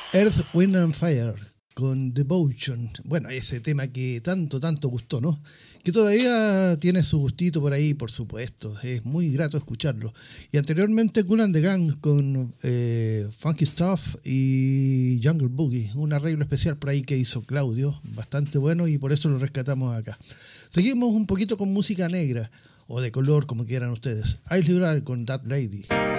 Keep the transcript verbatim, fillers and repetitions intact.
Earth, Wind and Fire con Devotion. Bueno, ese tema que tanto, tanto gustó, ¿no? Que todavía tiene su gustito por ahí, por supuesto. Es muy grato escucharlo. Y anteriormente Kool and the Gang con eh, Funky Stuff y Jungle Boogie. Un arreglo especial por ahí que hizo Claudio. Bastante bueno y por eso lo rescatamos acá. Seguimos un poquito con música negra o de color, como quieran ustedes. Ice Liberal con That Lady.